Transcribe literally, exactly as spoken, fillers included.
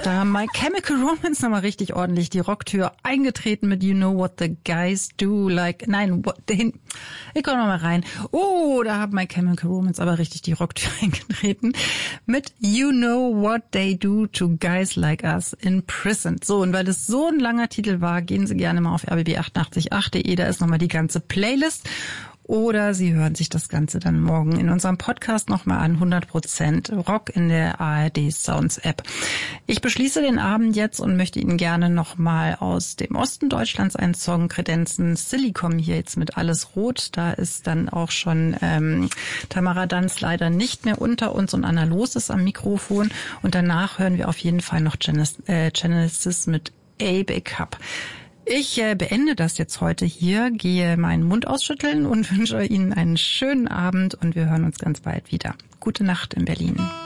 Da haben My Chemical Romance nochmal richtig ordentlich die Rocktür eingetreten mit You Know What the Guys Do Like... Nein, what the... Ich komme nochmal rein. Oh, da haben My Chemical Romance aber richtig die Rocktür eingetreten mit You Know What They Do to Guys Like Us in Prison. So, und weil es so ein langer Titel war, gehen Sie gerne mal auf r b b achtundachtzig punkt acht punkt de. Da ist nochmal die ganze Playlist. Oder Sie hören sich das Ganze dann morgen in unserem Podcast nochmal an. hundert Prozent Rock in der A R D Sounds App. Ich beschließe den Abend jetzt und möchte Ihnen gerne nochmal aus dem Osten Deutschlands einen Song kredenzen. Silly kommen hier jetzt mit Alles Rot. Da ist dann auch schon ähm, Tamara Danz leider nicht mehr unter uns und Anna Los ist am Mikrofon. Und danach hören wir auf jeden Fall noch Genesis, äh, Genesis mit A-Big Cup. Ich äh, beende das jetzt heute hier, gehe meinen Mund ausschütteln und wünsche Ihnen einen schönen Abend und wir hören uns ganz bald wieder. Gute Nacht in Berlin.